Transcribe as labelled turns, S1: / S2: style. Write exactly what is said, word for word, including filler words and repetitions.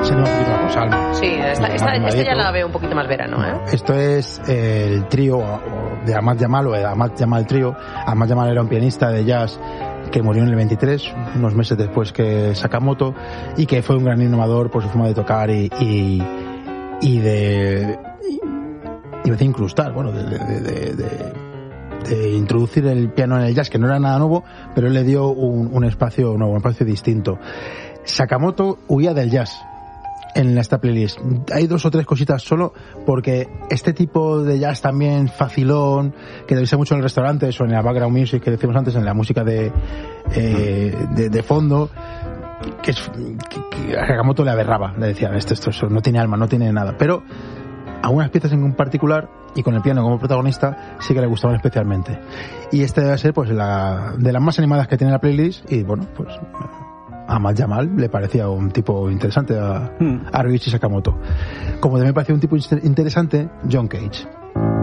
S1: se anima un poquito más por Salma.
S2: Sí, esta, esta, esta ya la veo un poquito más verano, ¿eh?
S1: Esto es el trío de Ahmad Jamal, o de Ahmad Jamal Trío. Ahmad Jamal era un pianista de jazz que murió en el veintitrés, unos meses después que Sakamoto, y que fue un gran innovador por su forma de tocar y, y, y de... y de incrustar, bueno, de... de, de, de de introducir el piano en el jazz, que no era nada nuevo, pero él le dio un, un espacio nuevo, un espacio distinto. Sakamoto huía del jazz en esta playlist. Hay dos o tres cositas solo, porque este tipo de jazz también facilón, que le dice mucho en el restaurante, o en la background music que decimos antes, en la música de, eh, de, de fondo, que, es, que, que a Sakamoto le aberraba, le decía, esto, esto, esto no tiene alma, no tiene nada, pero algunas piezas en particular, y con el piano como protagonista, sí que le gustaban especialmente. Y esta debe ser pues la de las más animadas que tiene la playlist, y bueno, pues a Ahmad Jamal le parecía un tipo interesante a, a Ryuichi Sakamoto. Como también me parecía un tipo interesante John Cage.